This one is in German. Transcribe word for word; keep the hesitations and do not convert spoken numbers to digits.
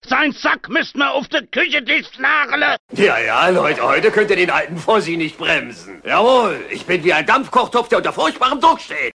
Sein Sack müsst mir auf der Küchentisch nageln. Ja, ja, Leute, heute könnt ihr den alten Fossi nicht bremsen. Jawohl, ich bin wie ein Dampfkochtopf, der unter furchtbarem Druck steht.